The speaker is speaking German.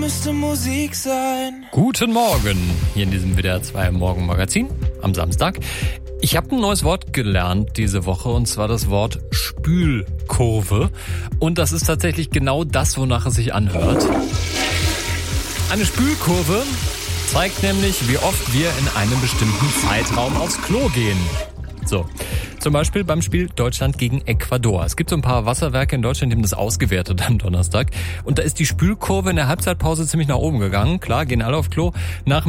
Müsste Musik sein. Guten Morgen, hier in diesem WDR 2 Morgenmagazin am Samstag. Ich habe ein neues Wort gelernt diese Woche, und zwar das Wort Spülkurve. Und das ist tatsächlich genau das, wonach es sich anhört. Eine Spülkurve zeigt nämlich, wie oft wir in einem bestimmten Zeitraum aufs Klo gehen. So, zum Beispiel beim Spiel Deutschland gegen Ecuador. Es gibt so ein paar Wasserwerke in Deutschland, die haben das ausgewertet am Donnerstag. Und da ist die Spülkurve in der Halbzeitpause ziemlich nach oben gegangen. Klar, gehen alle auf Klo. Nach